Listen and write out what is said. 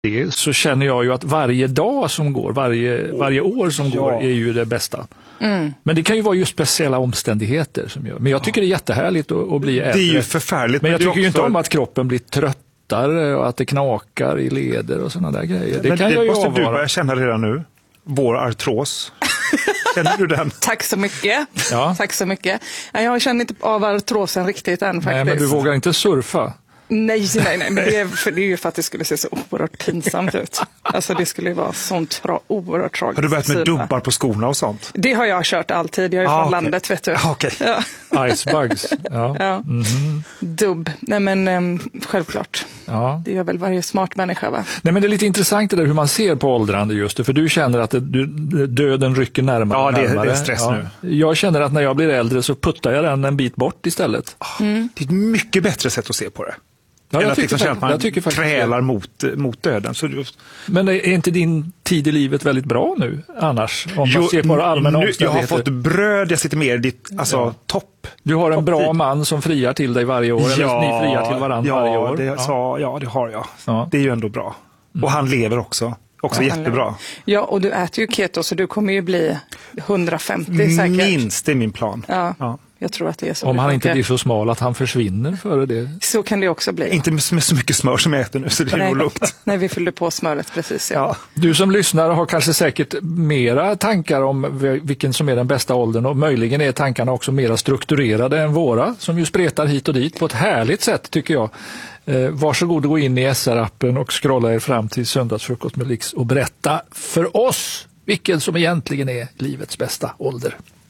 det så känner jag ju att varje dag som går, varje år som går är ju det bästa. Men det kan ju vara just speciella omständigheter som gör. Men jag tycker det är jättehärligt att bli äldre. Det är ju förfärligt. Men jag tycker ju inte om att kroppen blir tröttare och att det knakar i leder och sådana där grejer. Det kan jag ju måste avvara. du börja känna redan nu. Vår artros. Känner du den? Tack så mycket. Ja. Tack så mycket. Jag känner inte av artrosen riktigt än faktiskt. Nej, men du vågar inte surfa? Nej, men det är ju för att det skulle se så oerhört pinsamt ut. Alltså det skulle ju vara sånt oerhört tragiskt. Har du börjat med dubbar på skorna och sånt? Det har jag kört alltid. Jag är från landet, vet du. Okay. Ja. Icebugs. Ja. Mm-hmm. Dubb. Nej men självklart. Ja. Det gör väl varje smart människa, va? Nej, men det är lite intressant det där hur man ser på åldrande just det. För du känner att döden rycker närmare och närmare. Det är stress nu. Jag känner att när jag blir äldre så puttar jag den en bit bort istället. Det är ett mycket bättre sätt att se på det. Ja, jag tycker man krälar mot döden. Så men är inte din tid i livet väldigt bra nu annars? Om man ser på allmänna omständigheter. Jag har fått bröd, jag sitter mer i ditt topp. Du har en bra man som friar till dig varje år, eller ni friar till varandra varje år. Det har jag. Ja. Det är ju ändå bra. Och han lever också. Också jättebra. Ja, och du äter ju keto så du kommer ju bli 150 säkert. Minst, det är min plan. Ja. Jag tror att det är så. Om han inte blir så smal att han försvinner före det. Så kan det också bli. Inte med så mycket smör som jag äter nu, så det är nog lugnt. Nej, vi fyllde på smöret precis. Ja. Du som lyssnar har kanske säkert mera tankar om vilken som är den bästa åldern, och möjligen är tankarna också mera strukturerade än våra, som ju spretar hit och dit på ett härligt sätt tycker jag. Varsågod och gå in i SR-appen och scrolla er fram till Söndagsfrukost med Lix och berätta för oss vilken som egentligen är livets bästa ålder.